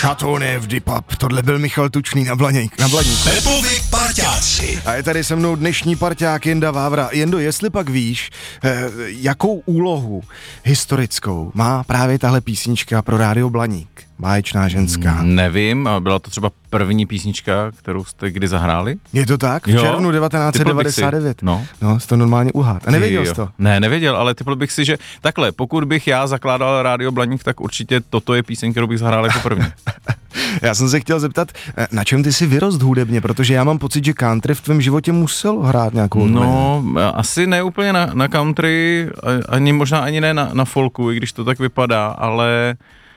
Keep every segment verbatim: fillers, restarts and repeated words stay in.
Chateauneuf du Pape, tohle byl Michal Tučný na Blaník, na Blaníku. Pepovi parťáci. A je tady se mnou dnešní parťák Jenda Vávra. Jendo, jestli pak víš, eh, jakou úlohu historickou má právě tahle písnička pro Rádio Blaník? Báječná ženská. Nevím, byla to třeba první písnička, kterou jste kdy zahráli? Je to tak? V Jo, červnu devatenáct set devadesát devět. No. No, jsi to normálně uhát. A nevěděl jsi to? Ne, nevěděl, ale typl bych si, že takhle, pokud bych já zakládal Rádio Blaník, tak určitě toto je píseň, kterou bych zahrál jako první. Já jsem se chtěl zeptat, na čem ty jsi vyrost hudebně, protože já mám pocit, že country v tvém životě musel hrát nějakou roli. No, asi ne úplně na, na country, ani možná ani ne na, na folku, i když to tak vypadá, ale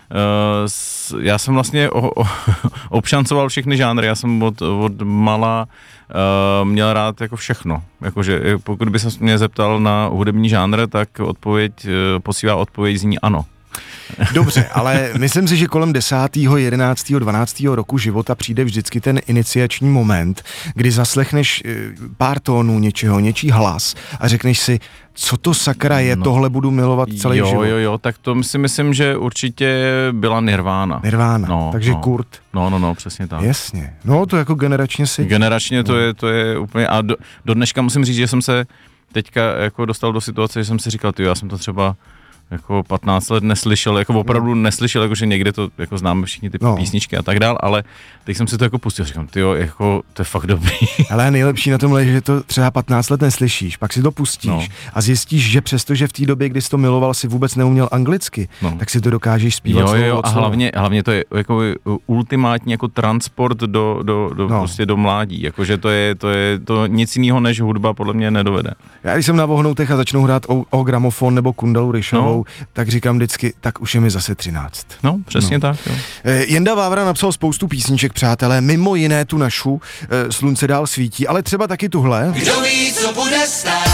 uh, s, já jsem vlastně o, o, obšancoval všechny žánry, já jsem od, od mala uh, měl rád jako všechno. Jakože pokud by se mě zeptal na hudební žánr, tak odpověď, uh, posílá odpověď zní ano. Dobře, ale myslím si, že kolem desátého, jedenáctého, dvanáctého roku života přijde vždycky ten iniciační moment, kdy zaslechneš pár tónů něčeho, něčí hlas a řekneš si, co to sakra je, no, tohle budu milovat celý jo, život. Jo, jo, tak to si myslím, že určitě byla Nirvana. Nirvana, no, takže no. Kurt. No, no, no, přesně tak. Jasně, no to jako generačně si... Generačně to je, to je úplně, a do, do dneška musím říct, že jsem se teďka jako dostal do situace, že jsem si říkal, tyjo, já jsem to třeba jako patnáct let neslyšel, jako opravdu neslyšel, jakože někde to jako známe všichni ty no. písničky a tak dál, ale teď jsem si to jako pustil, říkám, tyjo, jako to je fakt dobrý. Ale nejlepší na tomhle je, že to třeba patnáct let neslyšíš, pak si to pustíš no. a zjistíš, že přestože v té době, kdy jsi to miloval, si vůbec neuměl anglicky, no. tak si to dokážeš zpívat. Jo, jo, jo, slovo a hlavně, hlavně to je jako ultimátní jako transport do, do, do, no. prostě do mládí, jakože to je, to je to nic jiného než hudba podle mě nedovede. Já když jsem na vohnoutech a začnou hrát o, o gramofon nebo Kundalu Ryšovou, no. tak říkám vždycky, tak už je mi zase třináct. No, přesně no. tak. Jo. Jenda Vávra napsal spoustu písniček, přátelé, mimo jiné tu našu, Slunce dál svítí, ale třeba taky tuhle. Kdo ví, co bude stát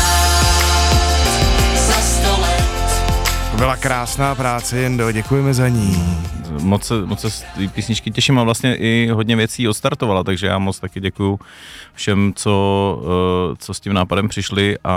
za sto let. To byla krásná práce, Jendo, děkujeme za ní. Moc se, moc se z té písničky těším a vlastně i hodně věcí odstartovala, takže já moc taky děkuju všem, co, co s tím nápadem přišli a,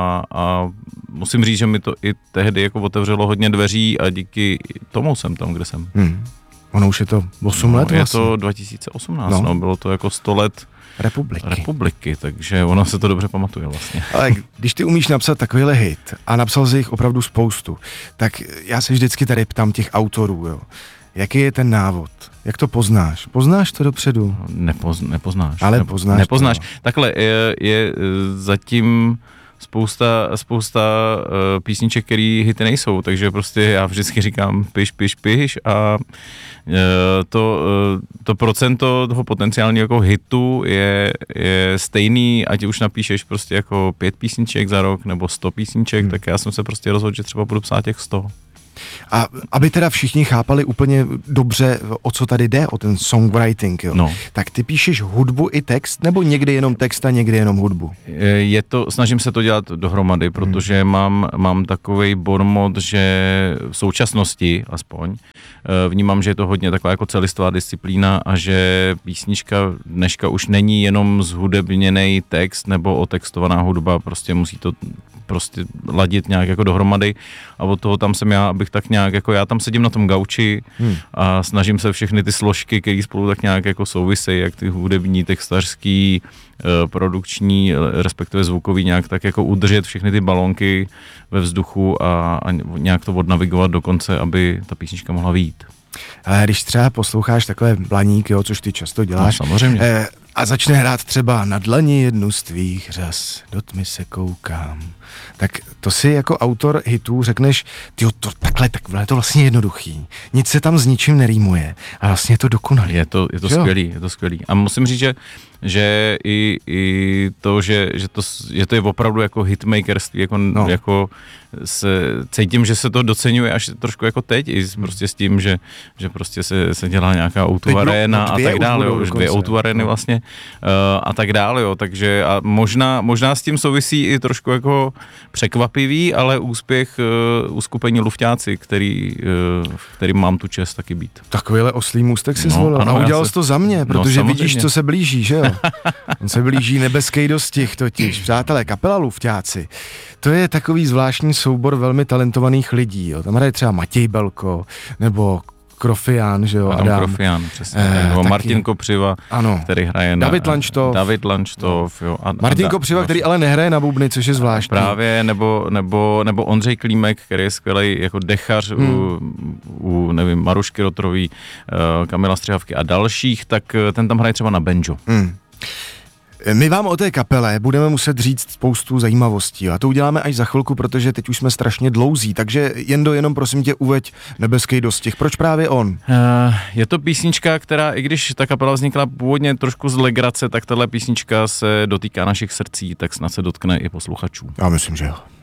a musím říct, že mi to i tehdy jako otevřelo hodně dveří a díky tomu jsem tam, kde jsem. Hmm. Ono už je to osm no, let vlastně. Je to dva tisíce osmnáct, no. no, bylo to jako sto let republiky. republiky, takže ono se to dobře pamatuje vlastně. Ale když ty umíš napsat takovýhle hit a napsal jsi jich opravdu spoustu, tak já se vždycky tady ptám těch autorů, jo. Jaký je ten návod? Jak to poznáš? Poznáš to dopředu? Nepoz, nepoznáš. Ale Nepo, poznáš. Nepoznáš. To. Takhle je, je zatím spousta, spousta uh, písniček, který hity nejsou, takže prostě já vždycky říkám piš, piš, piš a uh, to, uh, to procento toho potenciálního jako hitu je, je stejný, ať už napíšeš prostě jako pět písniček za rok nebo sto písniček, hmm. tak já jsem se prostě rozhodl, že třeba budu psát těch sto. A aby teda všichni chápali úplně dobře, o co tady jde, o ten songwriting, jo. No. Tak ty píšeš hudbu i text, nebo někdy jenom text a někdy jenom hudbu? Je to, snažím se to dělat dohromady, protože hmm. mám, mám takovej bonmot, že v současnosti aspoň vnímám, že je to hodně taková jako celistvá disciplína a že písnička dneška už není jenom zhudebněnej text nebo otextovaná hudba, prostě musí to prostě ladit nějak jako dohromady a od toho tam jsem já, abych tak nějak jako já tam sedím na tom gauči hmm. a snažím se všechny ty složky, které spolu tak nějak jako souvisejí, jak ty hudební, textařský, produkční, respektive zvukový, nějak tak jako udržet všechny ty balónky ve vzduchu a, a nějak to odnavigovat do konce, aby ta písnička mohla vyjít. Ale když třeba posloucháš takové Blaník, jo, což ty často děláš, no, samozřejmě. Eh, a začne hrát třeba Na dlani jednu z tvých řas, do tmy se koukám, tak to si jako autor hitů řekneš, tyjo, to takhle, takhle je to vlastně jednoduchý, nic se tam s ničím nerýmuje a vlastně je to dokonalý. Je to, je to skvělý, je to skvělý. A musím říct, že, že i, i to, že, že, to, že to je opravdu jako hitmakerství, jako, no. jako se, cítím, že se to doceňuje až trošku jako teď, i prostě s tím, že, že prostě se, se dělá nějaká O dva arena a tak dále, jo, dvě O dva areny vlastně uh, a tak dále, jo, takže a možná, možná s tím souvisí i trošku jako překvapivý, ale úspěch uh, uskupení Lufťáci, který, uh, kterým mám tu čest taky být. Takovýhle oslý můstek si no, zvolil a udělal jsi se... to za mě, protože no, vidíš, co se blíží, že jo? On se blíží nebeský dostih totiž. Přátelé, kapela Lufťáci, to je takový zvláštní soubor velmi talentovaných lidí, jo. Tam hraje třeba Matěj Belko, nebo Krofián, že jo, Adam Adam. Krofián, přesně. Eh, tak, nebo taky. Martin Kopřiva, Ano. který hraje na... David Lanštov. David Lanštov, jo. A, Martin a, Kopřiva, který ale nehraje na bubny, což je zvláštní. Právě, nebo, nebo, nebo Ondřej Klímek, který je skvělý jako dechař hmm. u, u, nevím, Marušky Rotrový, uh, Kamila Střihavky a dalších, tak ten tam hraje třeba na banjo. Hmm. My vám o té kapele budeme muset říct spoustu zajímavostí a to uděláme až za chvilku, protože teď už jsme strašně dlouzí, takže Jendo, jenom prosím tě uveď Nebeský dostih. Proč právě on? Uh, je to písnička, která, i když ta kapela vznikla původně trošku z legrace, tak tahle písnička se dotýká našich srdcí, tak snad se dotkne i posluchačů. Já myslím, že jo.